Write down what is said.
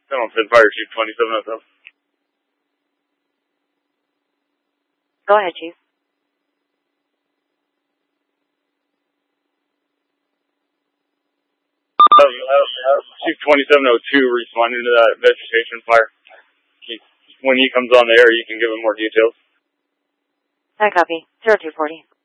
Hamilton Fire Chief 2707. Go ahead, Chief. Chief 2702 responding to that vegetation fire. When he comes on the air, you can give him more details. I copy. 0240.